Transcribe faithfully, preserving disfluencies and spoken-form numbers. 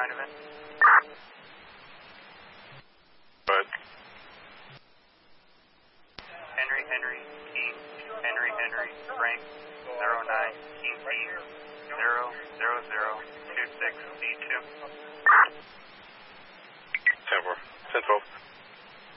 nine event. But Henry, Henry, King, Henry, Henry, Frank, zero nine, King, King, zero, zero, zero,